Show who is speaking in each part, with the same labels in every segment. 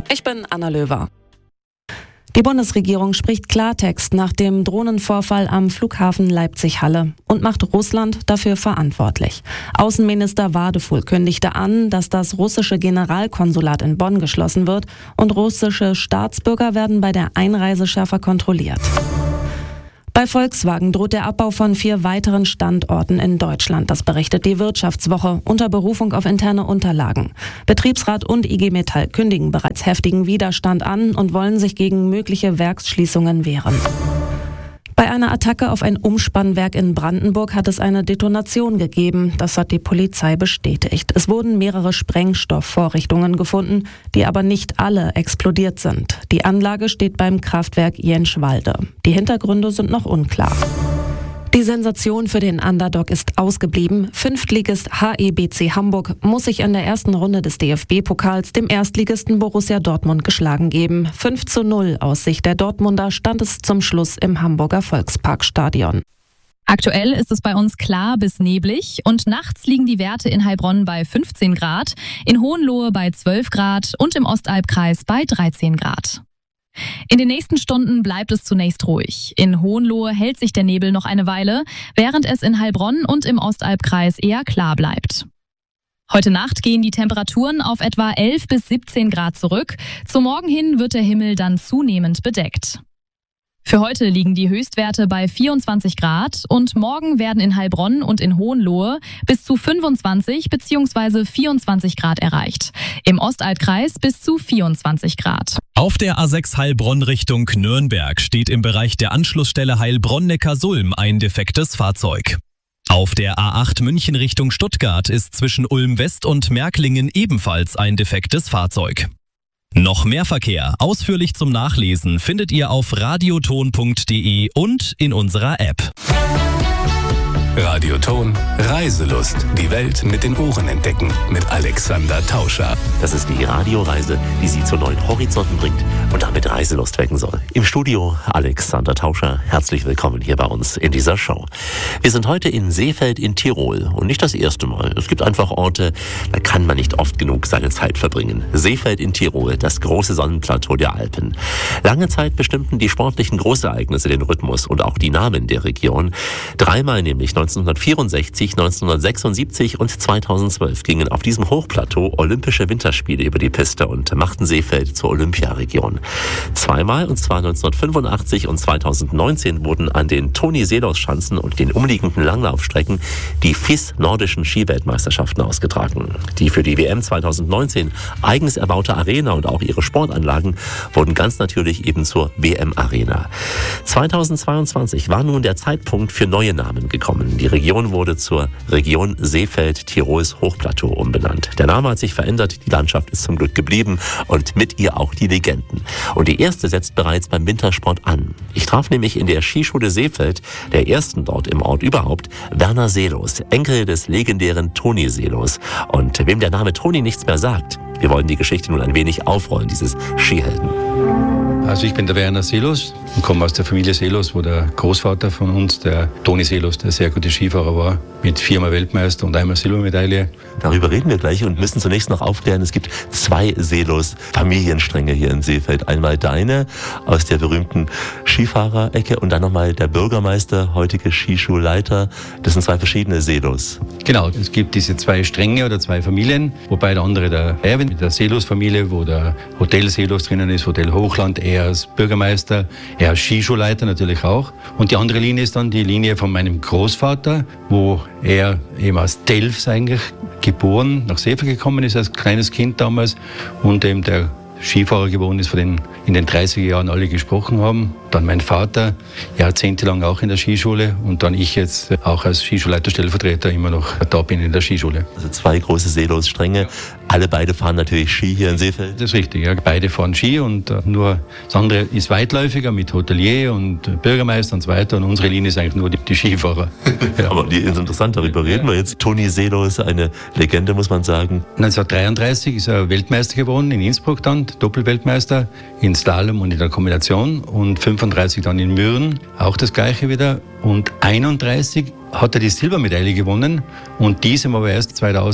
Speaker 1: Ich bin Anna Löwer. Die Bundesregierung spricht Klartext nach dem Drohnenvorfall am Flughafen Leipzig-Halle und macht Russland dafür verantwortlich. Außenminister Wadefuhl kündigte an, dass das russische Generalkonsulat in Bonn geschlossen wird und russische Staatsbürger werden bei der Einreise schärfer kontrolliert. Bei Volkswagen droht der Abbau von 4 weiteren Standorten in Deutschland. Das berichtet die Wirtschaftswoche unter Berufung auf interne Unterlagen. Betriebsrat und IG Metall kündigen bereits heftigen Widerstand an und wollen sich gegen mögliche Werksschließungen wehren. Bei einer Attacke auf ein Umspannwerk in Brandenburg hat es eine Detonation gegeben. Das hat die Polizei bestätigt. Es wurden mehrere Sprengstoffvorrichtungen gefunden, die aber nicht alle explodiert sind. Die Anlage steht beim Kraftwerk Jenschwalde. Die Hintergründe sind noch unklar. Die Sensation für den Underdog ist ausgeblieben. Fünftligist HEBC Hamburg muss sich in der ersten Runde des DFB-Pokals dem Erstligisten Borussia Dortmund geschlagen geben. 5:0 aus Sicht der Dortmunder stand es zum Schluss im Hamburger Volksparkstadion.
Speaker 2: Aktuell ist es bei uns klar bis neblig und nachts liegen die Werte in Heilbronn bei 15 Grad, in Hohenlohe bei 12 Grad und im Ostalbkreis bei 13 Grad. In den nächsten Stunden bleibt es zunächst ruhig. In Hohenlohe hält sich der Nebel noch eine Weile, während es in Heilbronn und im Ostalbkreis eher klar bleibt. Heute Nacht gehen die Temperaturen auf etwa 11 bis 17 Grad zurück. Zum Morgen hin wird der Himmel dann zunehmend bedeckt. Für heute liegen die Höchstwerte bei 24 Grad und morgen werden in Heilbronn und in Hohenlohe bis zu 25 bzw. 24 Grad erreicht. Im Ostalbkreis bis zu 24 Grad.
Speaker 3: Auf der A6 Heilbronn Richtung Nürnberg steht im Bereich der Anschlussstelle Heilbronn-Neckarsulm ein defektes Fahrzeug. Auf der A8 München Richtung Stuttgart ist zwischen Ulm West und Märklingen ebenfalls ein defektes Fahrzeug. Noch mehr Verkehr, ausführlich zum Nachlesen, findet ihr auf radioton.de und in unserer App.
Speaker 4: Radioton Reiselust. Die Welt mit den Ohren entdecken. Mit Alexander Tauscher.
Speaker 5: Das ist die Radioreise, die Sie zu neuen Horizonten bringt und damit Reiselust wecken soll. Im Studio Alexander Tauscher. Herzlich willkommen hier bei uns in dieser Show. Wir sind heute in Seefeld in Tirol und nicht das erste Mal. Es gibt einfach Orte, da kann man nicht oft genug seine Zeit verbringen. Seefeld in Tirol, das große Sonnenplateau der Alpen. Lange Zeit bestimmten die sportlichen Großereignisse den Rhythmus und auch die Namen der Region. Dreimal nämlich 1964, 1976 und 2012 gingen auf diesem Hochplateau Olympische Winterspiele über die Piste und machten Seefeld zur Olympiaregion. Zweimal, und zwar 1985 und 2019, wurden an den Toni-Seelos-Schanzen und den umliegenden Langlaufstrecken die FIS Nordischen Skiweltmeisterschaften ausgetragen. Die für die WM 2019 eigens erbaute Arena und auch ihre Sportanlagen wurden ganz natürlich eben zur WM-Arena. 2022 war nun der Zeitpunkt für neue Namen gekommen. Die Region wurde zur Region Seefeld-Tirols Hochplateau umbenannt. Der Name hat sich verändert, die Landschaft ist zum Glück geblieben und mit ihr auch die Legenden. Und die erste setzt bereits beim Wintersport an. Ich traf nämlich in der Skischule Seefeld, der ersten dort im Ort überhaupt, Werner Seelos, Enkel des legendären Toni Seelos. Und wem der Name Toni nichts mehr sagt, wir wollen die Geschichte nun ein wenig aufrollen, dieses Skihelden.
Speaker 6: Also ich bin der Werner Seelos und komme aus der Familie Seelos, wo der Großvater von uns, der Toni Seelos, der sehr gute Skifahrer war, mit 4-mal Weltmeister und 1-mal Silbermedaille.
Speaker 5: Darüber reden wir gleich und müssen zunächst noch aufklären, es gibt 2 Seelos-Familienstränge hier in Seefeld. Einmal deine aus der berühmten Skifahrerecke und dann nochmal der Bürgermeister, heutige Skischulleiter. Das sind 2 verschiedene Seelos.
Speaker 6: Genau, es gibt diese 2 Stränge oder 2 Familien, wobei der andere der Erwin mit der Seelos-Familie, wo der Hotel Seelos drinnen ist, Hotel Hochland, er als Bürgermeister, er als Skischulleiter natürlich auch. Und die andere Linie ist dann die Linie von meinem Großvater, wo er eben aus Delfs eigentlich geboren, nach Seefeld gekommen ist als kleines Kind damals und eben der Skifahrer geworden ist, von denen in den 30er Jahren alle gesprochen haben. Dann mein Vater, jahrzehntelang auch in der Skischule und dann ich jetzt auch als Skischulleiter-Stellvertreter immer noch da bin in der Skischule.
Speaker 5: Also 2 große Seelos-Stränge. Alle beide fahren natürlich Ski hier in Seefeld.
Speaker 6: Das ist richtig, ja. Beide fahren Ski und nur das andere ist weitläufiger mit Hotelier und Bürgermeister und so weiter und unsere Linie ist eigentlich nur die Skifahrer.
Speaker 5: Ja. Aber die ist interessant, darüber reden wir jetzt. Toni Seelos, eine Legende, muss man sagen.
Speaker 6: 1933 ist er Weltmeister geworden in Innsbruck dann, Doppelweltmeister in Slalom und in der Kombination und 5 35 dann in Mürren, auch das Gleiche wieder. Und 31 hat er die Silbermedaille gewonnen und diese aber erst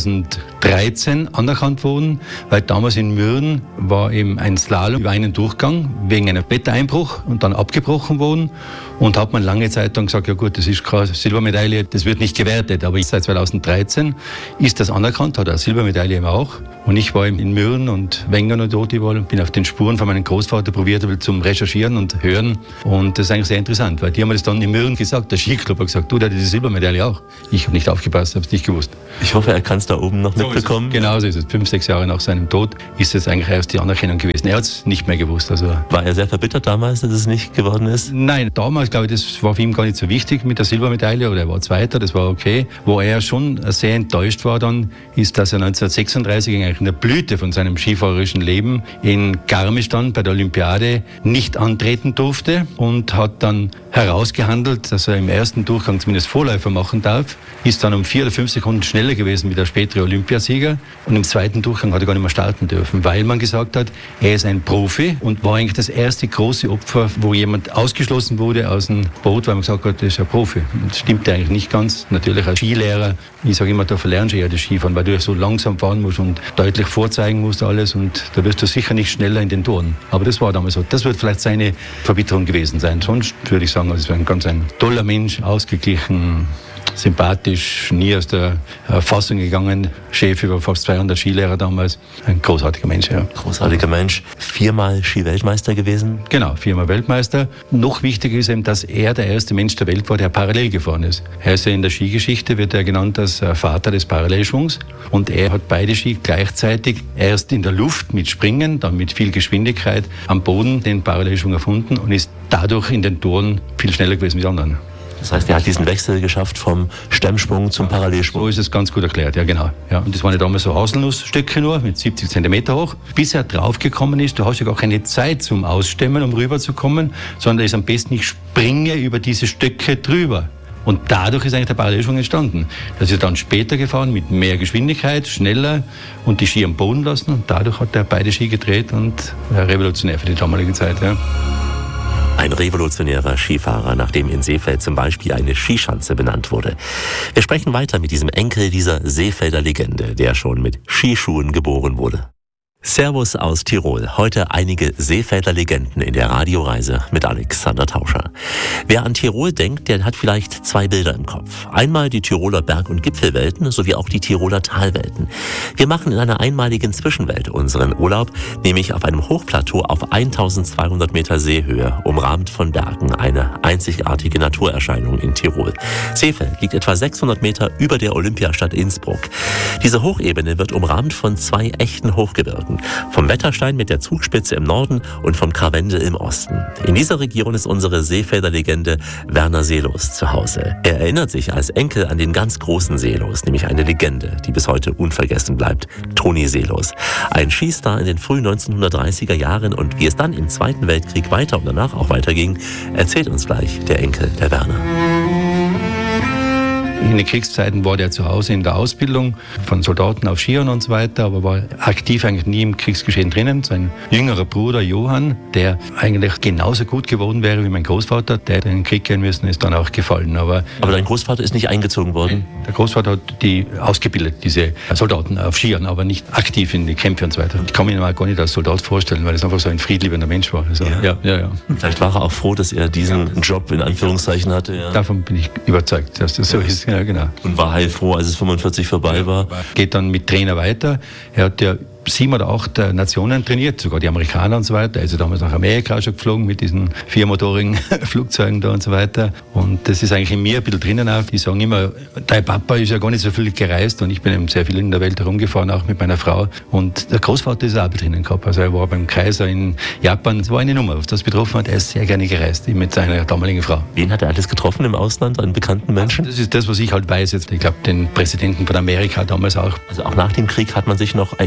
Speaker 6: 2013 anerkannt worden, weil damals in Mürren war eben ein Slalom über einen Durchgang wegen einem Wettereinbruch und dann abgebrochen worden und hat man lange Zeit dann gesagt, ja gut, das ist keine Silbermedaille, das wird nicht gewertet, aber seit 2013 ist das anerkannt, hat er eine Silbermedaille eben auch und ich war eben in Mürren und Wengen und dort überall und bin auf den Spuren von meinem Großvater probiert zum Recherchieren und Hören und das ist eigentlich sehr interessant, weil die haben mir das dann in Mürren gesagt, der Skiclub hat gesagt, du, der hat diese Silbermedaille auch. Ich habe nicht aufgepasst, habe es nicht gewusst.
Speaker 5: Ich hoffe, er kann es da oben noch mitbekommen.
Speaker 6: Genau so ist es. 5, 6 Jahre nach seinem Tod ist es eigentlich erst die Anerkennung gewesen. Er hat es nicht mehr gewusst. Also
Speaker 5: war er sehr verbittert damals, dass es nicht geworden ist?
Speaker 6: Nein, damals, glaube ich, das war für ihn gar nicht so wichtig mit der Silbermedaille oder er war Zweiter, das war okay. Wo er schon sehr enttäuscht war dann, ist, dass er 1936 eigentlich in der Blüte von seinem skifahrerischen Leben in Garmisch dann bei der Olympiade nicht antreten durfte und hat dann herausgehandelt, dass er im ersten Durchgang zumindest Vorläufer machen darf, ist dann um 4 oder 5 Sekunden schneller gewesen wie der spätere Olympiasieger und im zweiten Durchgang hat er gar nicht mehr starten dürfen, weil man gesagt hat, er ist ein Profi und war eigentlich das erste große Opfer, wo jemand ausgeschlossen wurde aus dem Boot, weil man gesagt hat, das ist ein Profi. Und das stimmt eigentlich nicht ganz. Natürlich als Skilehrer, ich sage immer, da verlernst du ja das Skifahren, weil du ja so langsam fahren musst und deutlich vorzeigen musst alles und da wirst du sicher nicht schneller in den Toren. Aber das war damals so. Das wird vielleicht seine Verbitterung gewesen sein. Sonst würde ich sagen, es war ein toller Mensch, ausgeglichen, sympathisch, nie aus der Fassung gegangen, Chef über fast 200 Skilehrer damals. Ein großartiger Mensch, ja.
Speaker 5: Großartiger Mensch. 4-mal Ski-Weltmeister gewesen?
Speaker 6: Genau, 4-mal Weltmeister. Noch wichtiger ist eben, dass er der erste Mensch der Welt war, der parallel gefahren ist. Er ist ja in der Skigeschichte, wird er genannt als Vater des Parallelschwungs. Und er hat beide Ski gleichzeitig erst in der Luft mit Springen, dann mit viel Geschwindigkeit am Boden den Parallelschwung erfunden und ist dadurch in den Toren viel schneller gewesen wie die anderen.
Speaker 5: Das heißt, er hat diesen Wechsel geschafft vom Stemmschwung zum Parallelschwung.
Speaker 6: So ist es ganz gut erklärt, ja genau. Ja, und das waren ja damals so Haselnussstücke nur, mit 70 Zentimeter hoch. Bis er draufgekommen ist, du hast ja gar keine Zeit zum Ausstemmen, um rüberzukommen, sondern es ist am besten, ich springe über diese Stöcke drüber. Und dadurch ist eigentlich der Parallelschwung entstanden. Das ist dann später gefahren mit mehr Geschwindigkeit, schneller und die Ski am Boden lassen. Und dadurch hat er beide Ski gedreht und revolutionär für die damalige Zeit. Ja.
Speaker 5: Ein revolutionärer Skifahrer, nach dem in Seefeld zum Beispiel eine Skischanze benannt wurde. Wir sprechen weiter mit diesem Enkel dieser Seefelder Legende, der schon mit Skischuhen geboren wurde. Servus aus Tirol. Heute einige Seefelder Legenden in der Radioreise mit Alexander Tauscher. Wer an Tirol denkt, der hat vielleicht 2 Bilder im Kopf. Einmal die Tiroler Berg- und Gipfelwelten sowie auch die Tiroler Talwelten. Wir machen in einer einmaligen Zwischenwelt unseren Urlaub, nämlich auf einem Hochplateau auf 1200 Meter Seehöhe, umrahmt von Bergen, eine einzigartige Naturerscheinung in Tirol. Seefeld liegt etwa 600 Meter über der Olympiastadt Innsbruck. Diese Hochebene wird umrahmt von 2 echten Hochgebirgen. Vom Wetterstein mit der Zugspitze im Norden und vom Karwendel im Osten. In dieser Region ist unsere Seefelder Legende Werner Seelos zu Hause. Er erinnert sich als Enkel an den ganz großen Seelos, nämlich eine Legende, die bis heute unvergessen bleibt. Toni Seelos. Ein Skistar in den frühen 1930er Jahren und wie es dann im Zweiten Weltkrieg weiter und danach auch weiterging, erzählt uns gleich der Enkel der Werner.
Speaker 6: In den Kriegszeiten war der zu Hause in der Ausbildung von Soldaten auf Skiern und so weiter, aber war aktiv eigentlich nie im Kriegsgeschehen drinnen. Sein jüngerer Bruder Johann, der eigentlich genauso gut geworden wäre wie mein Großvater, der hätte in den Krieg gehen müssen, ist dann auch gefallen. Aber
Speaker 5: dein Großvater ist nicht eingezogen worden?
Speaker 6: Der Großvater hat die ausgebildet, diese Soldaten auf Skiern, aber nicht aktiv in die Kämpfe und so weiter. Ich kann mich mal gar nicht als Soldat vorstellen, weil es einfach so ein friedliebender Mensch war. Also, ja.
Speaker 5: Vielleicht war er auch froh, dass er diesen Job in Anführungszeichen hatte. Ja.
Speaker 6: Davon bin ich überzeugt, dass das so ist. Ja, genau.
Speaker 5: Und war heilfroh, als es 45 vorbei war.
Speaker 6: Geht dann mit Trainer weiter. Er hat ja 7 oder 8 Nationen trainiert, sogar die Amerikaner und so weiter. Er ist damals nach Amerika schon geflogen mit diesen 4-motorigen Flugzeugen da und so weiter. Und das ist eigentlich in mir ein bisschen drinnen auch. Die sagen immer, dein Papa ist ja gar nicht so viel gereist und ich bin eben sehr viel in der Welt herumgefahren, auch mit meiner Frau. Und der Großvater ist auch ein bisschen drinnen gehabt. Also er war beim Kaiser in Japan. Das war eine Nummer, was das betroffen hat. Er ist sehr gerne gereist mit seiner damaligen Frau.
Speaker 5: Wen hat er alles getroffen im Ausland, an bekannten Menschen?
Speaker 6: Das ist das, was ich halt weiß jetzt. Ich glaube, den Präsidenten von Amerika damals auch.
Speaker 5: Also auch nach dem Krieg hat man sich noch erinnert an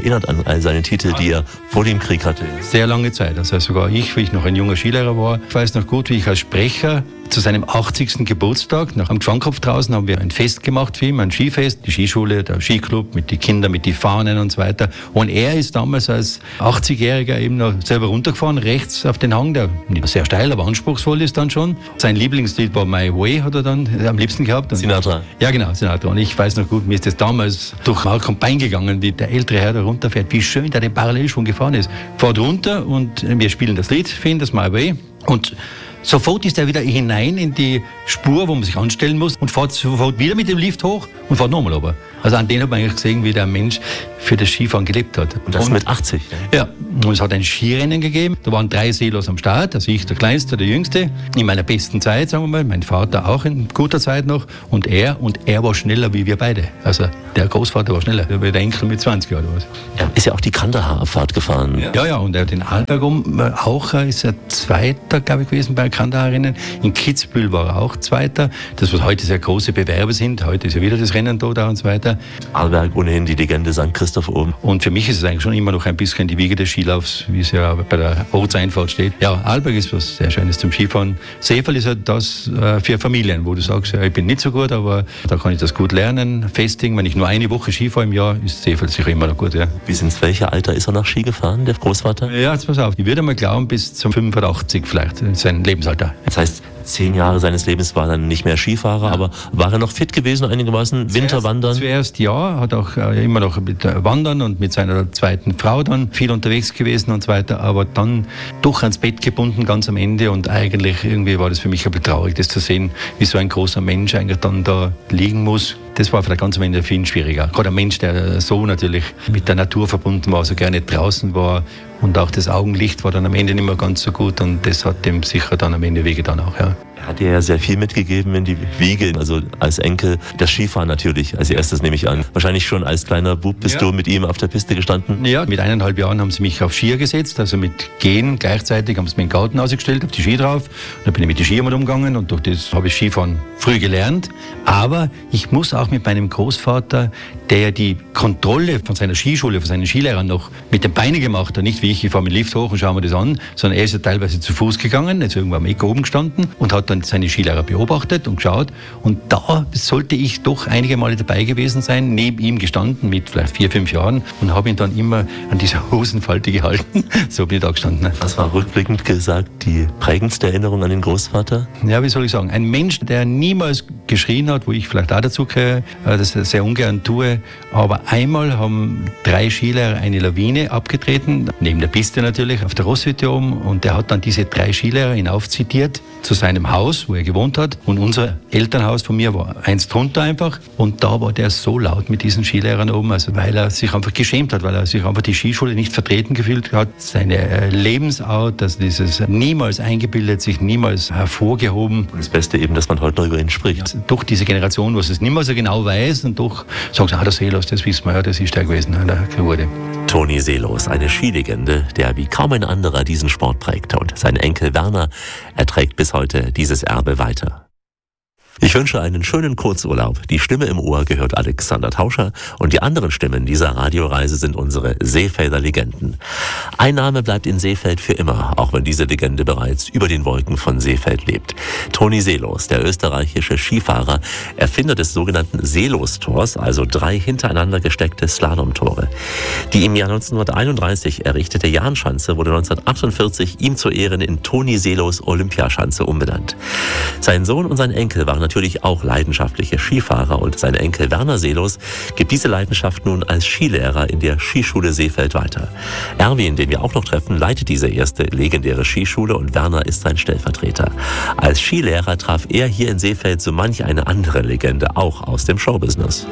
Speaker 5: all seine Titel, die er vor dem Krieg hatte?
Speaker 6: Sehr lange Zeit. Also sogar ich, wie ich noch ein junger Skilehrer war, ich weiß noch gut, wie ich als Sprecher zu seinem 80. Geburtstag nach dem Geschwankopf draußen haben wir ein Fest gemacht für ihn, ein Skifest, die Skischule, der Skiclub mit den Kindern, mit den Fahnen und so weiter. Und er ist damals als 80-Jähriger eben noch selber runtergefahren, rechts auf den Hang, der nicht sehr steil, aber anspruchsvoll ist dann schon. Sein Lieblingslied war My Way, hat er dann am liebsten gehabt. Und
Speaker 5: Sinatra.
Speaker 6: Ja, genau, Sinatra. Und ich weiß noch gut, mir ist das damals durch Mark und Bein gegangen, wie der ältere Herr da runterfährt, wie schön der den Parallelschwung gefahren ist. Fährt runter und wir spielen das Lied für ihn, das My Way. Und sofort ist er wieder hinein in die Spur, wo man sich anstellen muss und fährt sofort wieder mit dem Lift hoch und fährt nochmal runter. Also an den hat man eigentlich gesehen, wie der Mensch für das Skifahren gelebt hat.
Speaker 5: Und das mit 80?
Speaker 6: Ja, und es hat ein Skirennen gegeben. Da waren 3 Seelos am Start, also ich der Kleinste, der Jüngste, in meiner besten Zeit, sagen wir mal, mein Vater auch in guter Zeit noch und er war schneller wie wir beide. Also der Großvater war schneller, wie der Enkel mit 20 Jahren oder was.
Speaker 5: Er ist ja auch die Kandahar-Abfahrt gefahren.
Speaker 6: Ja, und er hat den Arlberg auch, ist er Zweiter, glaube ich, gewesen bei Kandahar-Rennen. In Kitzbühel war er auch Zweiter. Das, was heute sehr große Bewerbe sind. Heute ist ja wieder das Rennen da und so weiter.
Speaker 5: Arlberg, ohnehin die Legende St. Christoph oben.
Speaker 6: Und für mich ist es eigentlich schon immer noch ein bisschen die Wiege des Skilaufs, wie es ja bei der Ortseinfahrt steht. Ja, Arlberg ist was sehr Schönes zum Skifahren. Seefeld ist halt das für Familien, wo du sagst, ja, ich bin nicht so gut, aber da kann ich das gut lernen, festigen. Wenn ich nur eine Woche Ski fahre im Jahr, ist Seefeld sicher immer noch gut. Ja.
Speaker 5: Bis ins welche Alter ist er nach Ski gefahren, der Großvater?
Speaker 6: Ja, jetzt pass auf. Ich würde mal glauben, bis zum 85 vielleicht, sein Lebensalter.
Speaker 5: Das heißt, 10 Jahre seines Lebens war er dann nicht mehr Skifahrer, aber war er noch fit gewesen einigermaßen? Winterwandern?
Speaker 6: Zuerst ja, hat auch immer noch mit Wandern und mit seiner zweiten Frau dann viel unterwegs gewesen und so weiter, aber dann doch ans Bett gebunden ganz am Ende und eigentlich irgendwie war das für mich ein bisschen traurig, das zu sehen, wie so ein großer Mensch eigentlich dann da liegen muss. Das war vielleicht ganz am Ende viel schwieriger. Gerade ein Mensch, der so natürlich mit der Natur verbunden war, so gerne draußen war und auch das Augenlicht war dann am Ende nicht mehr ganz so gut und das hat dem sicher dann am Ende wehgetan auch, ja.
Speaker 5: Er hat dir ja sehr viel mitgegeben in die Wiege, also als Enkel. Das Skifahren natürlich, als erstes nehme ich an. Wahrscheinlich schon als kleiner Bub bist du mit ihm auf der Piste gestanden?
Speaker 6: Ja, mit 1,5 Jahren haben sie mich auf Skier gesetzt, also mit Gehen gleichzeitig haben sie mich in den Garten ausgestellt, auf die Ski drauf. Dann bin ich mit den Skiern umgegangen und durch das habe ich Skifahren früh gelernt. Aber ich muss auch mit meinem Großvater, der die Kontrolle von seiner Skischule, von seinen Skilehrern noch mit den Beinen gemacht hat, nicht wie ich fahre mit dem Lift hoch und schaue mir das an, sondern er ist ja teilweise zu Fuß gegangen, jetzt irgendwo am Eck oben gestanden und hat dann seine Skilehrer beobachtet und geschaut. Und da sollte ich doch einige Male dabei gewesen sein, neben ihm gestanden mit vielleicht 4, 5 Jahren und habe ihn dann immer an dieser Hosenfalte gehalten. So bin ich da gestanden.
Speaker 5: Was war rückblickend gesagt die prägendste Erinnerung an den Großvater?
Speaker 6: Ja, wie soll ich sagen? Ein Mensch, der niemals geschrien hat, wo ich vielleicht auch dazu gehöre, das sehr ungern tue. Aber einmal haben 3 Skilehrer eine Lawine abgetreten, neben der Piste natürlich, auf der Rosshütte oben. Und der hat dann diese 3 Skilehrer hinaufzitiert zu seinem Haus, wo er gewohnt hat. Und unser Elternhaus von mir war eins drunter einfach. Und da war der so laut mit diesen Skilehrern oben, also weil er sich einfach geschämt hat, weil er sich einfach die Skischule nicht vertreten gefühlt hat. Seine Lebensart, also dieses niemals eingebildet, sich niemals hervorgehoben.
Speaker 5: Und das Beste eben, dass man heute noch über ihn spricht.
Speaker 6: Ja, doch diese Generation, was es nicht mehr so genau weiß und doch sagt, der Seelos, das wissen wir ja, das ist der gewesen, der wurde.
Speaker 5: Toni Seelos, eine Skilegende, der wie kaum ein anderer diesen Sport prägt. Und sein Enkel Werner, er trägt bis heute dieses Erbe weiter. Ich wünsche einen schönen Kurzurlaub. Die Stimme im Ohr gehört Alexander Tauscher und die anderen Stimmen dieser Radioreise sind unsere Seefelder Legenden. Ein Name bleibt in Seefeld für immer, auch wenn diese Legende bereits über den Wolken von Seefeld lebt. Toni Seelos, der österreichische Skifahrer, Erfinder des sogenannten Seelos-Tors, also 3 hintereinander gesteckte Slalomtore. Die im Jahr 1931 errichtete Jahnschanze wurde 1948 ihm zu Ehren in Toni Seelos Olympiaschanze umbenannt. Sein Sohn und sein Enkel waren natürlich auch leidenschaftliche Skifahrer und sein Enkel Werner Seelos gibt diese Leidenschaft nun als Skilehrer in der Skischule Seefeld weiter. Erwin, den wir auch noch treffen, leitet diese erste legendäre Skischule und Werner ist sein Stellvertreter. Als Skilehrer traf er hier in Seefeld so manch eine andere Legende, auch aus dem Showbusiness.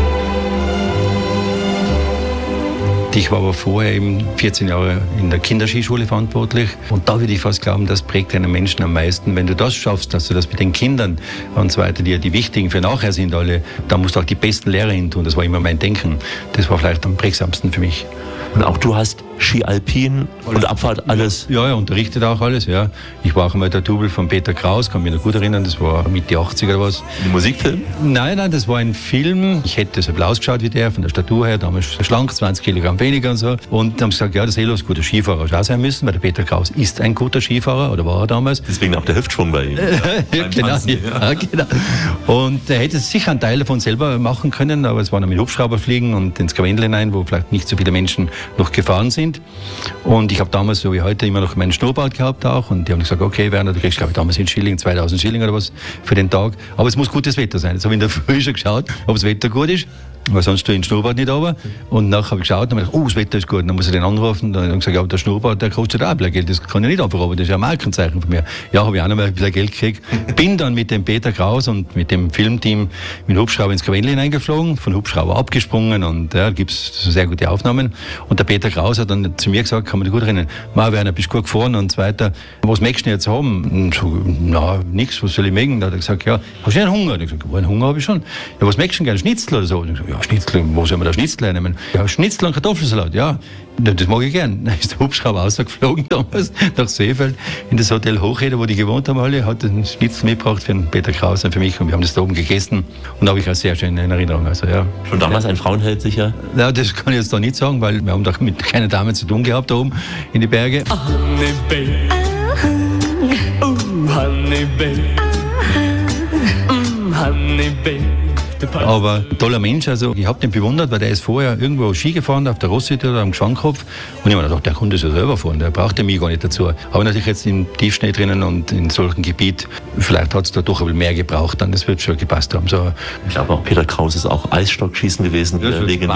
Speaker 6: Ich war aber vorher eben 14 Jahre in der Kinderskischule verantwortlich und da würde ich fast glauben, das prägt einen Menschen am meisten. Wenn du das schaffst, dass du das mit den Kindern und so weiter, die ja die wichtigen für nachher sind alle, da musst du auch die besten Lehrer hin tun. Das war immer mein Denken. Das war vielleicht am prägsamsten für mich.
Speaker 5: Und auch du hast Ski Alpin und Abfahrt alles?
Speaker 6: Ja, unterrichtet auch alles, ja. Ich war auch einmal der Double von Peter Kraus, kann mich noch gut erinnern, das war Mitte 80er oder was.
Speaker 5: Ein Musikfilm?
Speaker 6: Nein, das war ein Film. Ich hätte so ausgeschaut wie der, von der Statur her, damals schlank, 20 Kilogramm weniger und so. Und haben gesagt, ja, der Seelos guter Skifahrer auch sein müssen, weil der Peter Kraus ist ein guter Skifahrer, oder war er damals.
Speaker 5: Deswegen auch der Hüftschwung bei ihm.
Speaker 6: Ja, genau. Und er hätte sicher einen Teil davon selber machen können, aber es war noch mit Hubschrauber fliegen und ins Karwendel hinein, wo vielleicht nicht so viele Menschen noch gefahren sind. Und ich habe damals, so wie heute, immer noch meinen Schnurrbart gehabt auch. Und die haben gesagt, okay, Werner, du kriegst, glaube ich, damals in Schilling 2000 Schilling oder was für den Tag. Aber es muss gutes Wetter sein. Jetzt habe ich in der Früh schon geschaut, ob das Wetter gut ist. Weil sonst tue ich den Schnurrbart nicht runter. Und nachher habe ich geschaut und habe gedacht, das Wetter ist gut. Dann muss ich den anrufen. Dann habe ich gesagt, ja, der Schnurrbart, der kostet auch ein bisschen Geld. Das kann ich nicht einfach runter. Das ist ja ein Markenzeichen von mir. Ja, habe ich auch noch mal ein bisschen Geld gekriegt. Bin dann mit dem Peter Kraus und mit dem Filmteam mit dem Hubschrauber ins Karwendel hineingeflogen, von Hubschrauber abgesprungen und da gibt es sehr gute Aufnahmen. Und der Peter Kraus hat dann zu mir gesagt, kann man dich gut erinnern, Werner, bist du gut gefahren und so weiter. Was möchtest du jetzt haben? Und so, nix, was soll ich mögen? Da hat er gesagt, ja, hast du einen Hunger? Da habe ich gesagt, einen Hunger habe ich schon. Ja, was möchtest du denn gerne? Schnitzel oder so? Und ich gesagt, ja, Schnitzel, wo soll man da Schnitzel nehmen? Ja, Schnitzel und Kartoffelsalat, ja. Das mag ich gern. Dann ist der Hubschrauber rausgeflogen damals nach Seefeld in das Hotel Hochheder, wo die gewohnt haben alle, hat einen Schnitzel mitgebracht für den Peter Kraus und für mich und wir haben das da oben gegessen und da habe ich auch sehr schön in Erinnerung. Also, ja.
Speaker 5: Schon damals ein Frauenheld sicher?
Speaker 6: Ja, das kann ich jetzt da nicht sagen, weil wir haben doch mit keiner Dame zu tun gehabt da oben in die Berge.
Speaker 7: Honeybee, Honeybee, Honeybee.
Speaker 6: Aber ein toller Mensch, also ich habe den bewundert, weil der ist vorher irgendwo Ski gefahren auf der Rosshütte oder am Schwankopf und ich habe mir gedacht, der konnte es ja selber fahren, der brauchte mich gar nicht dazu. Aber natürlich jetzt im Tiefschnee drinnen und in solchem Gebiet, vielleicht hat es da doch ein bisschen mehr gebraucht, dann das wird schon gepasst haben. So.
Speaker 5: Ich glaube auch Peter Kraus ist auch Eisstockschießen gewesen.
Speaker 6: Ja,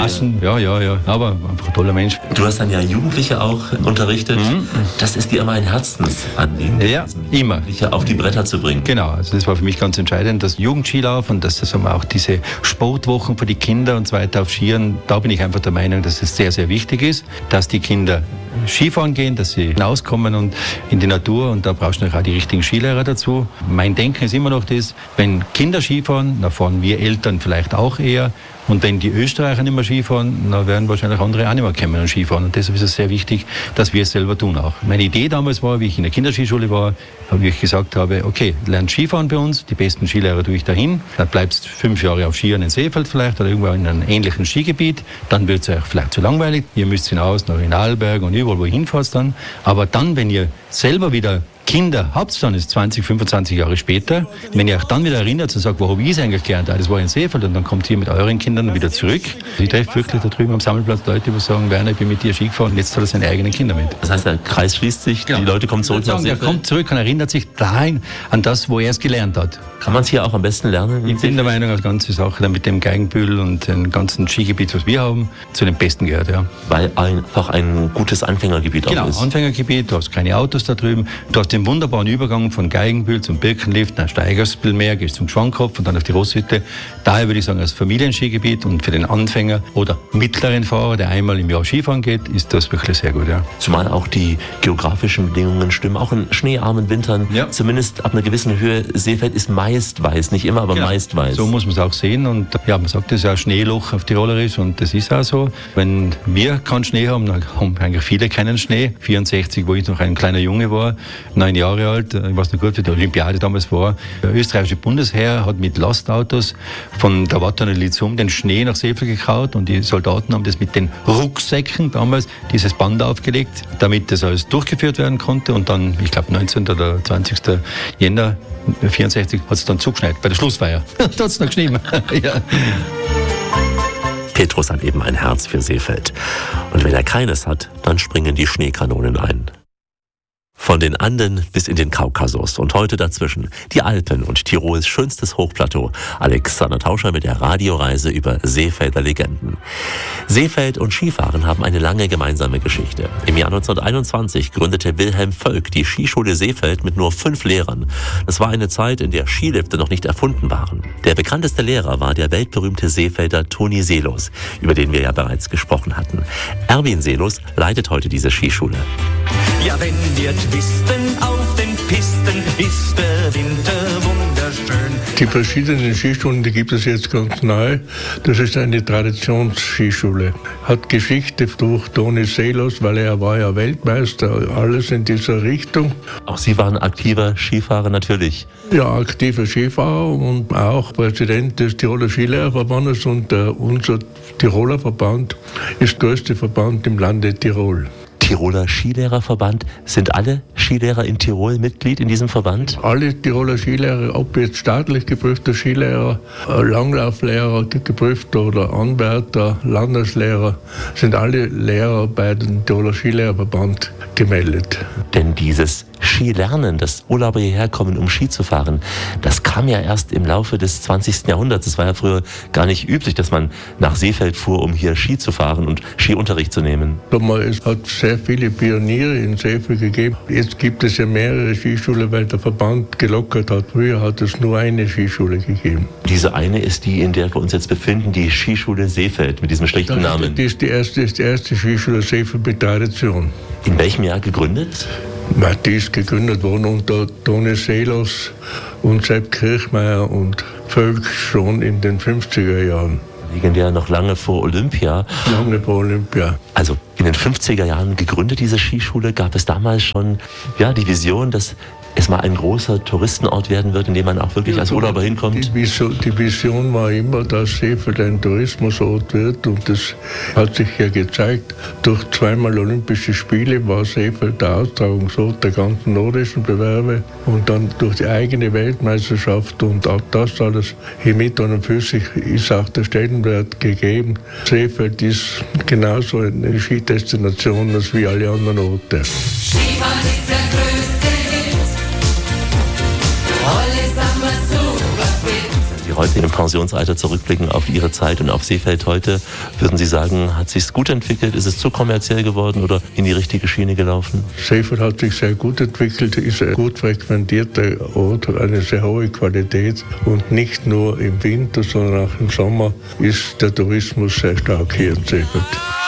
Speaker 6: ja, aber einfach ein toller Mensch.
Speaker 5: Du hast dann ja Jugendliche auch unterrichtet. Das ist dir immer ein Herzensanliegen,
Speaker 6: ja, immer
Speaker 5: auf die Bretter zu bringen.
Speaker 6: Genau, also das war für mich ganz entscheidend, das Jugendskilauf und das haben wir auch diese Sportwochen für die Kinder und so weiter auf Skiern, da bin ich einfach der Meinung, dass es sehr, sehr wichtig ist, dass die Kinder Skifahren gehen, dass sie hinauskommen und in die Natur und da brauchst du auch die richtigen Skilehrer dazu. Mein Denken ist immer noch das, wenn Kinder Skifahren, dann fahren wir Eltern vielleicht auch eher. Und wenn die Österreicher nicht mehr Skifahren, dann werden wahrscheinlich andere auch nicht mehr kommen und Skifahren. Und deshalb ist es sehr wichtig, dass wir es selber tun auch. Meine Idee damals war, wie ich in der Kinderskischule war, wie ich gesagt habe, okay, lernt Skifahren bei uns, die besten Skilehrer tue ich dahin, dann bleibst 5 Jahre auf Skiern in Seefeld vielleicht oder irgendwo in einem ähnlichen Skigebiet, dann wird es euch vielleicht zu langweilig, ihr müsst hinaus nach Inalberg und überall, wo ihr hinfahrt dann. Aber dann, wenn ihr selber wieder Kinder habt, dann ist 20, 25 Jahre später, wenn ihr euch dann wieder erinnert und sagt, wo habe ich es eigentlich gelernt? Das war in Seefeld und dann kommt ihr mit euren Kindern wieder zurück. Ich treffe wirklich da drüben am Sammelplatz Leute, die sagen, Werner, ich bin mit dir Ski gefahren und jetzt hat er seine eigenen Kinder mit.
Speaker 5: Das heißt, der Kreis schließt sich, genau. Die Leute kommen zurück nach Seefeld?
Speaker 6: Er kommt zurück und erinnert sich dahin an das, wo er es gelernt hat.
Speaker 5: Kann man es hier auch am besten lernen?
Speaker 6: Ich bin der Meinung, als ganze Sache dann mit dem Geigenbühl und dem ganzen Skigebiet, was wir haben, zu den Besten gehört, ja.
Speaker 5: Weil einfach ein gutes Anfängergebiet auch ist.
Speaker 6: Genau, Anfängergebiet, du hast keine Autos da drüben, du hast den wunderbaren Übergang von Geigenbühl zum Birkenlift, dann steigerst du ein bisschen mehr, gehst zum Schwankopf und dann auf die Rosshütte. Daher würde ich sagen, als Familienskigebiet und für den Anfänger oder mittleren Fahrer, der einmal im Jahr Skifahren geht, ist das wirklich sehr gut, ja.
Speaker 5: Zumal auch die geografischen Bedingungen stimmen, auch in schneearmen Wintern, ja. Zumindest ab einer gewissen Höhe. Seefeld ist meist weiß, nicht immer, aber genau. Meist weiß.
Speaker 6: So muss man es auch sehen und ja, man sagt, das ist ja ein Schneeloch auf Tirolerisch und das ist auch so. Wenn wir keinen Schnee haben, dann haben eigentlich viele keinen Schnee. 64, wo ich noch ein kleiner Junge war, 9 Jahre alt, ich weiß noch gut, wie die Olympiade damals war. Der österreichische Bundesheer hat mit Lastautos von der Wattern Lizum den Schnee nach Seefeld gekaut und die Soldaten haben das mit den Rucksäcken damals dieses Band aufgelegt, damit das alles durchgeführt werden konnte und dann, ich glaube 19. oder 20. Jänner 64 hat es dann zugeschneit bei der Schlussfeier. Da hat es noch geschrieben. Ja.
Speaker 5: Petrus hat eben ein Herz für Seefeld. Und wenn er keines hat, dann springen die Schneekanonen ein. Von den Anden bis in den Kaukasus und heute dazwischen die Alpen und Tirols schönstes Hochplateau. Alexander Tauscher mit der Radioreise über Seefelder Legenden. Seefeld und Skifahren haben eine lange gemeinsame Geschichte. Im Jahr 1921 gründete Wilhelm Völk die Skischule Seefeld mit nur 5 Lehrern. Das war eine Zeit, in der Skilifte noch nicht erfunden waren. Der bekannteste Lehrer war der weltberühmte Seefelder Toni Seelos, über den wir ja bereits gesprochen hatten. Erwin Seelos leitet heute diese Skischule.
Speaker 7: Ja, wenn wir twisten auf den Pisten, ist der Winter wunderschön.
Speaker 8: Die verschiedenen Skischulen, die gibt es jetzt ganz neu. Das ist eine Traditionsskischule. Hat Geschichte durch Toni Seelos, weil er war ja Weltmeister, alles in dieser Richtung.
Speaker 5: Auch Sie waren aktiver Skifahrer natürlich.
Speaker 8: Ja, aktiver Skifahrer und auch Präsident des Tiroler Skilehrerverbandes und unser Tiroler Verband ist der größte Verband im Lande Tirol.
Speaker 5: Tiroler Skilehrerverband. Sind alle Skilehrer in Tirol Mitglied in diesem Verband?
Speaker 8: Alle Tiroler Skilehrer, ob jetzt staatlich geprüfter Skilehrer, Langlauflehrer geprüfter oder Anwärter, Landeslehrer, sind alle Lehrer bei dem Tiroler Skilehrerverband gemeldet.
Speaker 5: Denn dieses Skilernen, dass Urlauber hierher kommen, um Ski zu fahren, das kam ja erst im Laufe des 20. Jahrhunderts. Es war ja früher gar nicht üblich, dass man nach Seefeld fuhr, um hier Ski zu fahren und Skiunterricht zu nehmen.
Speaker 8: Es hat sehr viele Pioniere in Seefeld gegeben. Jetzt gibt es ja mehrere Skischulen, weil der Verband gelockert hat. Früher hat es nur eine Skischule gegeben.
Speaker 5: Diese eine ist die, in der wir uns jetzt befinden, die Skischule Seefeld mit diesem schlichten Namen.
Speaker 8: Das ist die erste Skischule Seefeld mit Tradition.
Speaker 5: In welchem Jahr gegründet?
Speaker 8: Die ist gegründet worden unter Toni Seelos und Sepp Kirchmeier und Völk schon in den 50er Jahren.
Speaker 5: Legendär noch lange vor Olympia.
Speaker 8: Lange vor Olympia.
Speaker 5: Also in den 50er Jahren gegründet, diese Skischule. Gab es damals schon die Vision, dass es mal ein großer Touristenort werden wird, in dem man auch wirklich als Urlauber hinkommt?
Speaker 8: Die Vision war immer, dass Seefeld ein Tourismusort wird, und das hat sich ja gezeigt. Durch zweimal Olympische Spiele war Seefeld der Austragungsort der ganzen nordischen Bewerbe, und dann durch die eigene Weltmeisterschaft und auch das alles hier mit und für sich ist auch der Stellenwert gegeben. Seefeld ist genauso eine Skidestination als wie alle anderen Orte.
Speaker 9: Skifahren ist der größte Hit.
Speaker 5: Sie heute im Pensionsalter zurückblicken auf Ihre Zeit und auf Seefeld heute, würden Sie sagen, hat sich's gut entwickelt? Ist es zu kommerziell geworden oder in die richtige Schiene gelaufen?
Speaker 8: Seefeld hat sich sehr gut entwickelt, ist ein gut frequentierter Ort, hat eine sehr hohe Qualität, und nicht nur im Winter, sondern auch im Sommer ist der Tourismus sehr stark hier in Seefeld.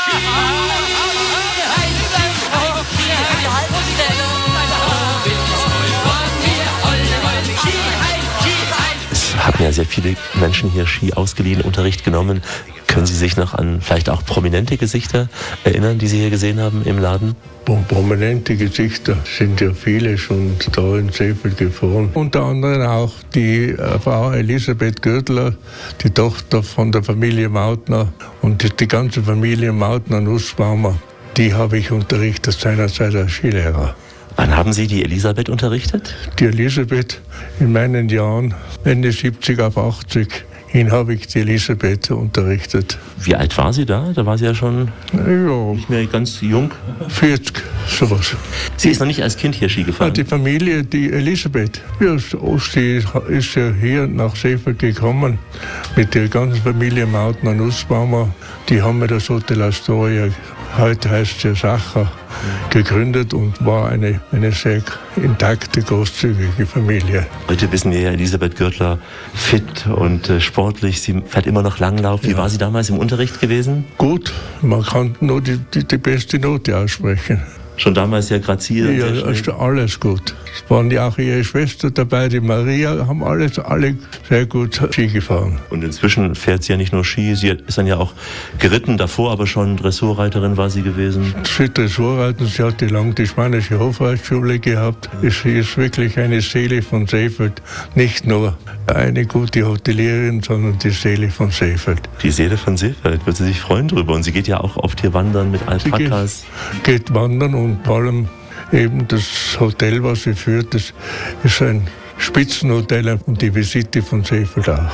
Speaker 5: Haben ja sehr viele Menschen hier Ski ausgeliehen, Unterricht genommen. Können Sie sich noch an vielleicht auch prominente Gesichter erinnern, die Sie hier gesehen haben im Laden?
Speaker 8: Prominente Gesichter sind ja viele schon da in Seefeld gefahren. Unter anderem auch die Frau Elisabeth Gürtler, die Tochter von der Familie Mautner, und die ganze Familie Mautner-Nussbaumer, die habe ich unterrichtet seinerzeit als Skilehrer.
Speaker 5: Wann haben Sie die Elisabeth unterrichtet?
Speaker 8: Die Elisabeth in meinen Jahren, Ende 70 auf 80, habe ich die Elisabeth unterrichtet.
Speaker 5: Wie alt war sie da? Da war sie ja schon nicht mehr ganz jung.
Speaker 8: 40, sowas.
Speaker 5: Sie ist noch nicht als Kind hier Ski gefahren?
Speaker 8: Die Familie, die Elisabeth, sie ist ja hier nach Seefeld gekommen mit der ganzen Familie Mautner-Nussbaumer. Die haben mir das Hotel Astoria, heute heißt es ja Sacher, gegründet und war eine sehr intakte, großzügige Familie.
Speaker 5: Heute wissen wir ja, Elisabeth Gürtler fit und sportlich. Sie fährt immer noch Langlauf. Wie war sie damals im Unterricht gewesen?
Speaker 8: Gut, man kann nur die beste Note aussprechen.
Speaker 5: Schon damals ja grazil?
Speaker 8: Ja, alles gut. Es waren ja auch ihre Schwester dabei, die Maria, haben alle sehr gut Ski gefahren.
Speaker 5: Und inzwischen fährt sie ja nicht nur Ski, sie ist dann ja auch geritten, davor aber schon Dressurreiterin war sie gewesen.
Speaker 8: Sie Dressurreiten, sie hat lange die spanische Hofreitschule gehabt. Sie ist wirklich eine Seele von Seefeld, nicht nur eine gute Hotelierin, sondern die Seele von Seefeld.
Speaker 5: Die Seele von Seefeld, wird sie sich freuen drüber. Und sie geht ja auch oft hier wandern mit Alpakas.
Speaker 8: Sie geht wandern, und vor allem eben das Hotel, was sie führt, das ist ein Spitzenhotel, und die Visite von Seefeld auch.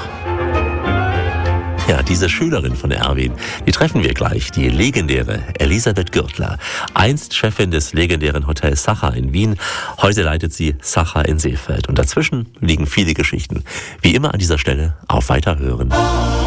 Speaker 5: Ja, diese Schülerin von Erwin, die treffen wir gleich, die legendäre Elisabeth Gürtler. Einst Chefin des legendären Hotels Sacher in Wien, heute leitet sie Sacher in Seefeld. Und dazwischen liegen viele Geschichten. Wie immer an dieser Stelle auf Weiterhören.